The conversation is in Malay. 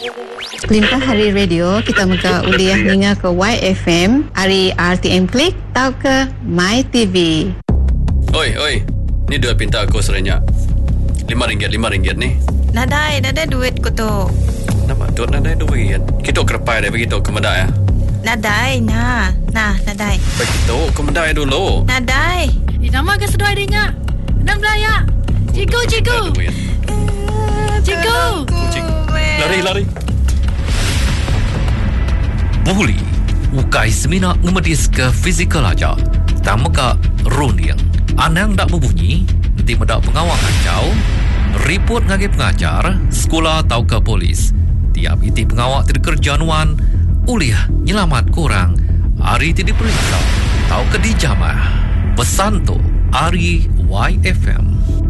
Limpah Hari Radio, kita muka uliah ninga ke YFM, hari RTM Klik, tau ke My TV. Oi, ni duit pinta aku serenyak RM5 ni. Nadai duit ko tu. Nama duit nadai duit. Kita kerepai dah begitu kemedai ya. Nadai, nadai. Begitu kemedai dulu. Nadai. Nama ke sedoi dia. Enam belaya. Cikgu. Lari. Buli, ukai semina ngemedis ke fizikal aja. Tamaka runiang. Anang dak berbunyi, nanti medak pengawal kacau. Report ngagi pengajar, sekolah atau ke polis. Tiap iti pengawal terkerjanuan, uliah nyelamat kurang. Hari ti diperiksa, tau ke dijamah. Pesan tu, Ari YFM.